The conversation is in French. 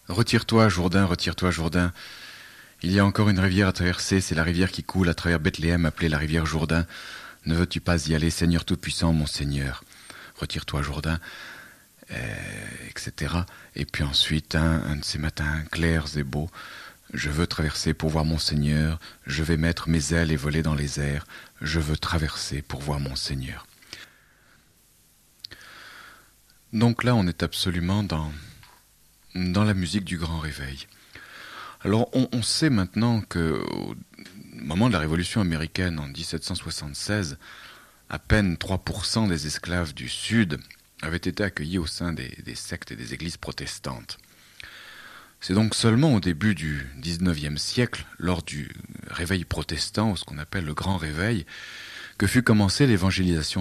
Retire-toi, Jourdain, retire-toi, Jourdain. Il y a encore une rivière à traverser, c'est la rivière qui coule à travers Bethléem, appelée la rivière Jourdain. Ne veux-tu pas y aller, Seigneur Tout-Puissant, mon Seigneur? Retire-toi, Jourdain, etc. Et puis ensuite, un de ces matins clairs et beaux, je veux traverser pour voir mon Seigneur, je vais mettre mes ailes et voler dans les airs, je veux traverser pour voir mon Seigneur. Donc là, on est absolument dans la musique du grand réveil. Alors, on sait maintenant qu'au moment de la Révolution américaine en 1776, à peine 3% des esclaves du Sud avaient été accueillis au sein des sectes et des églises protestantes. C'est donc seulement au début du XIXe siècle, lors du réveil protestant, ou ce qu'on appelle le Grand Réveil, que fut commencée l'évangélisation